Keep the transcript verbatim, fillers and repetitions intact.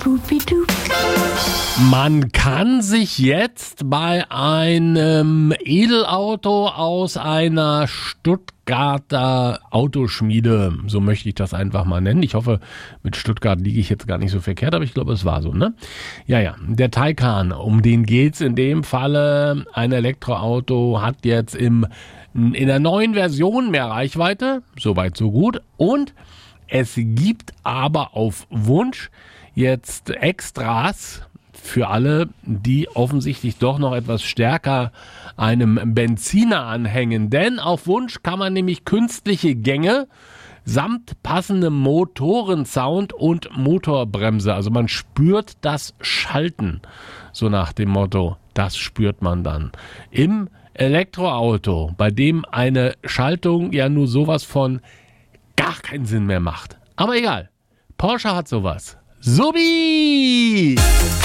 Man kann sich jetzt bei einem Edelauto aus einer Stuttgarter Autoschmiede, so möchte ich das einfach mal nennen. Ich hoffe, mit Stuttgart liege ich jetzt gar nicht so verkehrt, aber ich glaube, es war so, ne? Ja, ja, der Taycan, um den geht's in dem Falle. Ein Elektroauto hat jetzt im, in der neuen Version mehr Reichweite, soweit so gut. Und es gibt aber auf Wunsch jetzt Extras für alle, die offensichtlich doch noch etwas stärker einem Benziner anhängen. Denn auf Wunsch kann man nämlich künstliche Gänge samt passendem Motorensound und Motorbremse. Also man spürt das Schalten, so nach dem Motto, das spürt man dann. Im Elektroauto, bei dem eine Schaltung ja nur sowas von gar keinen Sinn mehr macht. Aber egal, Porsche hat sowas. Subi!